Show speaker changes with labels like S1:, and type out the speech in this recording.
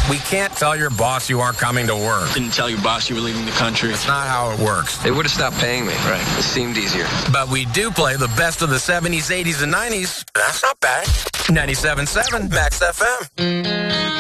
S1: We can't tell your boss you aren't coming to work.
S2: Didn't tell your boss you were leaving the country.
S1: It's not how it works.
S3: They would have stopped paying me.
S2: Right.
S3: It seemed easier.
S1: But we do play the best of the 70s, 80s, and 90s. That's not bad. 97.7 Max FM.